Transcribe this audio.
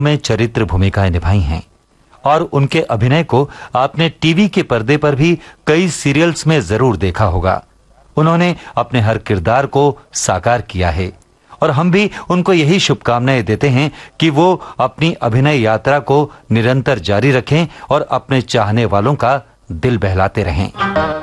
में चरित्र भूमिकाएं निभाई हैं और उनके अभिनय को आपने टीवी के पर्दे पर भी कई सीरियल्स में जरूर देखा होगा। उन्होंने अपने हर किरदार को साकार किया है और हम भी उनको यही शुभकामनाएं देते हैं कि वो अपनी अभिनय यात्रा को निरंतर जारी रखें और अपने चाहने वालों का दिल बहलाते रहें।